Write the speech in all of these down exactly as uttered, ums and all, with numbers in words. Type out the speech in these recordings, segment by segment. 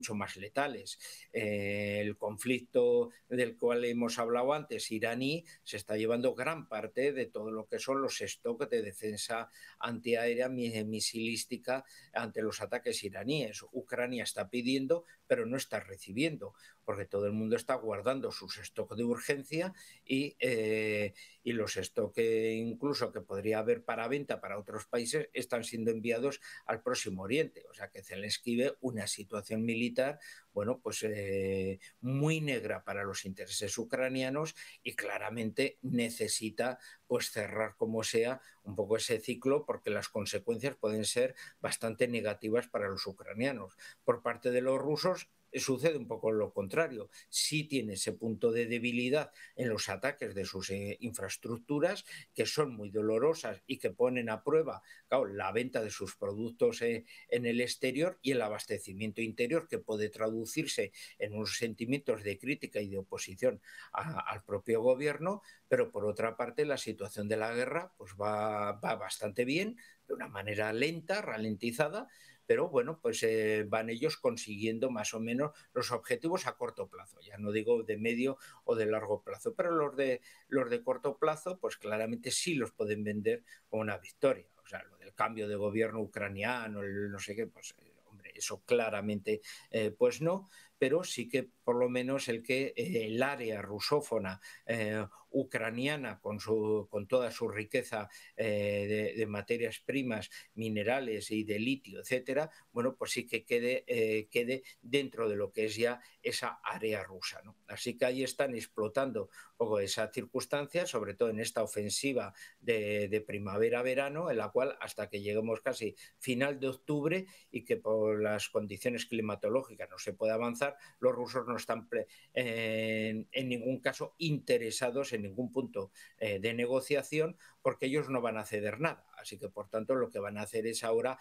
mucho más letales. Eh, el conflicto del cual hemos hablado antes, iraní, se está llevando gran parte de todo lo que son los stocks de defensa antiaérea misilística ante los ataques iraníes. Ucrania está pidiendo, pero no está recibiendo, porque todo el mundo está guardando sus stocks de urgencia y, eh, y los stocks que incluso que podría haber para venta para otros países están siendo enviados al Próximo Oriente. O sea que Zelensky ve una situación militar bueno, pues eh, muy negra para los intereses ucranianos y claramente necesita pues cerrar como sea un poco ese ciclo porque las consecuencias pueden ser bastante negativas para los ucranianos. Por parte de los rusos sucede un poco lo contrario. Sí tiene ese punto de debilidad en los ataques de sus eh, infraestructuras, que son muy dolorosas y que ponen a prueba, claro, la venta de sus productos eh, en el exterior y el abastecimiento interior, que puede traducirse en unos sentimientos de crítica y de oposición a, al propio gobierno, pero por otra parte la situación de la guerra pues va, va bastante bien, de una manera lenta, ralentizada, pero bueno, pues eh, van ellos consiguiendo más o menos los objetivos a corto plazo, ya no digo de medio o de largo plazo, pero los de, los de corto plazo pues claramente sí los pueden vender como una victoria. O sea, lo del cambio de gobierno ucraniano, el no sé qué, pues eh, hombre, eso claramente eh, pues no, pero sí que por lo menos el que eh, el área rusófona eh, ucraniana con, su, con toda su riqueza eh, de, de materias primas, minerales y de litio, etcétera, bueno, pues sí que quede, eh, quede dentro de lo que es ya esa área rusa, ¿no? Así que ahí están explotando un poco esa circunstancia, sobre todo en esta ofensiva de, de primavera-verano, en la cual hasta que lleguemos casi final de octubre y que por las condiciones climatológicas no se puede avanzar, los rusos no están en, en ningún caso interesados en ningún punto eh, de negociación, porque ellos no van a ceder nada. Así que, por tanto, lo que van a hacer es ahora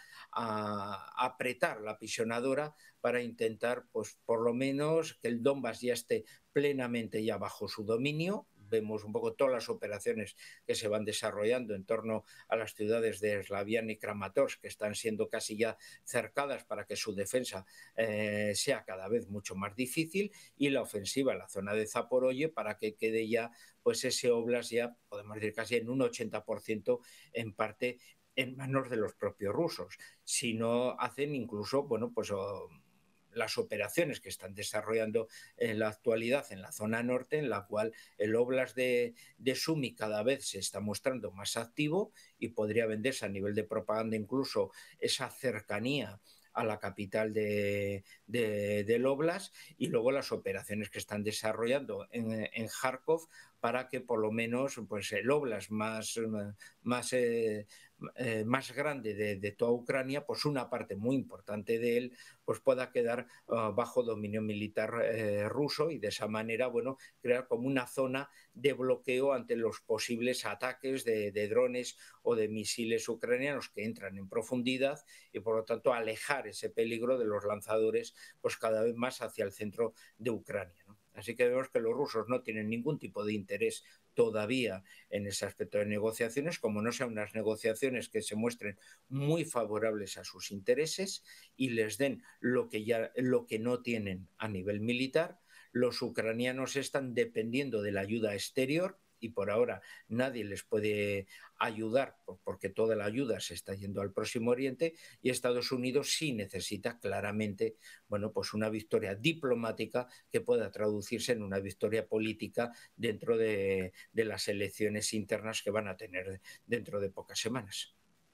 a, a apretar la pisonadora para intentar, pues, por lo menos que el Donbass ya esté plenamente ya bajo su dominio. Vemos un poco todas las operaciones que se van desarrollando en torno a las ciudades de Slaviansk y Kramatorsk, que están siendo casi ya cercadas para que su defensa eh, sea cada vez mucho más difícil, y la ofensiva en la zona de Zaporozhye para que quede ya pues ese oblast ya, podemos decir, casi en un ochenta por ciento en parte en manos de los propios rusos. Si no hacen incluso, bueno, pues oh, las operaciones que están desarrollando en la actualidad en la zona norte, en la cual el Oblast de, de Sumy cada vez se está mostrando más activo y podría venderse a nivel de propaganda incluso esa cercanía a la capital de, de, del Oblast, y luego las operaciones que están desarrollando en, en Kharkov para que por lo menos pues, el Oblast más, más, eh, eh, más grande de, de toda Ucrania, pues una parte muy importante de él pues pueda quedar uh, bajo dominio militar eh, ruso, y de esa manera, bueno, crear como una zona de bloqueo ante los posibles ataques de, de drones o de misiles ucranianos que entran en profundidad, y por lo tanto alejar ese peligro de los lanzadores pues cada vez más hacia el centro de Ucrania, ¿no? Así que vemos que los rusos no tienen ningún tipo de interés todavía en ese aspecto de negociaciones, como no sean unas negociaciones que se muestren muy favorables a sus intereses y les den lo que, ya, lo que no tienen a nivel militar. Los ucranianos están dependiendo de la ayuda exterior y por ahora nadie les puede ayudar porque toda la ayuda se está yendo al Próximo Oriente, y Estados Unidos sí necesita claramente, bueno, pues una victoria diplomática que pueda traducirse en una victoria política dentro de, de las elecciones internas que van a tener dentro de pocas semanas.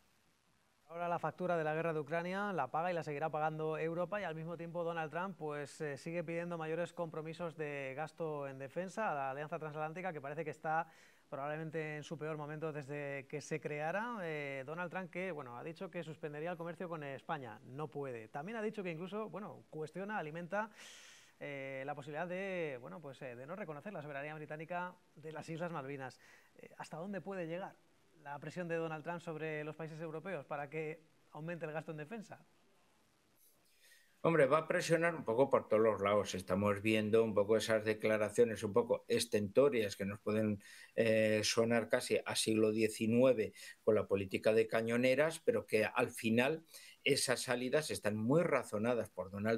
Ahora la factura de la guerra de Ucrania la paga y la seguirá pagando Europa, y al mismo tiempo Donald Trump pues eh, sigue pidiendo mayores compromisos de gasto en defensa a la Alianza Transatlántica, que parece que está probablemente en su peor momento desde que se creara. Eh, Donald Trump, que bueno, ha dicho que suspendería el comercio con España, no puede. También ha dicho que incluso, bueno, cuestiona, alimenta eh, la posibilidad de, bueno, pues, eh, de no reconocer la soberanía británica de las Islas Malvinas. Eh, ¿Hasta dónde puede llegar la presión de Donald Trump sobre los países europeos para que aumente el gasto en defensa? Hombre, va a presionar un poco por todos los lados. Estamos viendo un poco esas declaraciones un poco estentorias que nos pueden eh, sonar casi a siglo diecinueve con la política de cañoneras, pero que al final esas salidas están muy razonadas por Donald